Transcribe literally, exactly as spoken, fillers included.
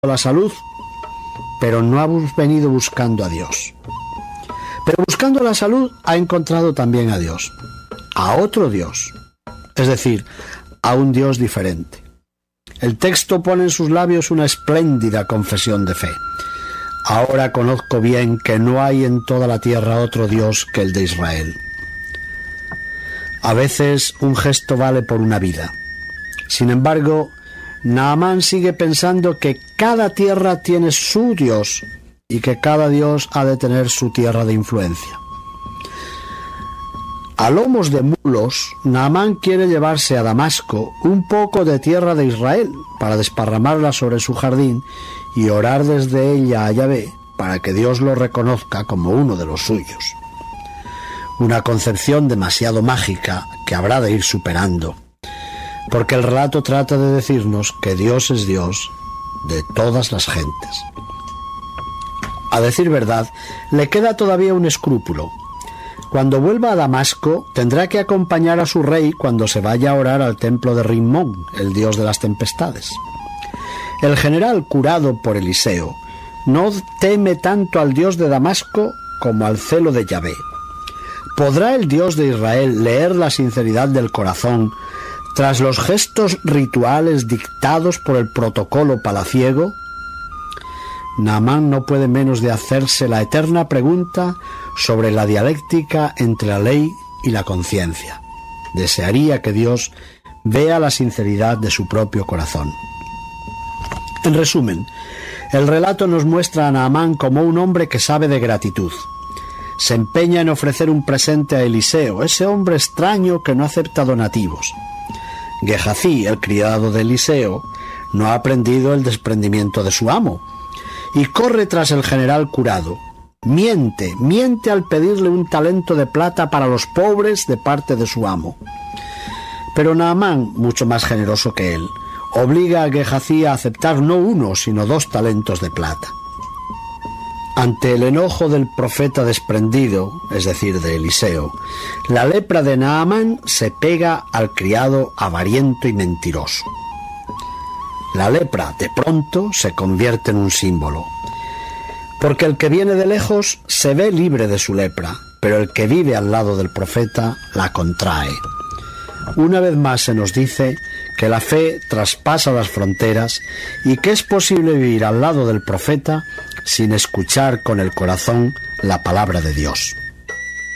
la salud, pero no ha venido buscando a Dios. Pero buscando la salud ha encontrado también a Dios, a otro Dios, es decir, a un Dios diferente. El texto pone en sus labios una espléndida confesión de fe. Ahora conozco bien que no hay en toda la tierra otro Dios que el de Israel. A veces un gesto vale por una vida. Sin embargo, Naamán sigue pensando que cada tierra tiene su Dios y que cada Dios ha de tener su tierra de influencia. A lomos de mulos, Naamán quiere llevarse a Damasco un poco de tierra de Israel para desparramarla sobre su jardín y orar desde ella a Yahvé para que Dios lo reconozca como uno de los suyos. Una concepción demasiado mágica que habrá de ir superando, porque el relato trata de decirnos que Dios es Dios de todas las gentes. A decir verdad, le queda todavía un escrúpulo. Cuando vuelva a Damasco, tendrá que acompañar a su rey cuando se vaya a orar al templo de Rimmón, el dios de las tempestades. El general, curado por Eliseo, no teme tanto al Dios de Damasco como al celo de Yahvé. ¿Podrá el Dios de Israel leer la sinceridad del corazón tras los gestos rituales dictados por el protocolo palaciego? Naamán no puede menos de hacerse la eterna pregunta sobre la dialéctica entre la ley y la conciencia. Desearía que Dios vea la sinceridad de su propio corazón. En resumen, el relato nos muestra a Naamán como un hombre que sabe de gratitud. Se empeña en ofrecer un presente a Eliseo, ese hombre extraño que no acepta donativos. Gehazi, el criado de Eliseo, no ha aprendido el desprendimiento de su amo y corre tras el general curado. Miente, miente al pedirle un talento de plata para los pobres de parte de su amo. Pero Naamán, mucho más generoso que él, obliga a Gehazi a aceptar no uno, sino dos talentos de plata. Ante el enojo del profeta desprendido, es decir, de Eliseo, la lepra de Naamán se pega al criado avariento y mentiroso. La lepra, de pronto, se convierte en un símbolo, porque el que viene de lejos se ve libre de su lepra, pero el que vive al lado del profeta la contrae. Una vez más se nos dice que la fe traspasa las fronteras y que es posible vivir al lado del profeta sin escuchar con el corazón la palabra de Dios.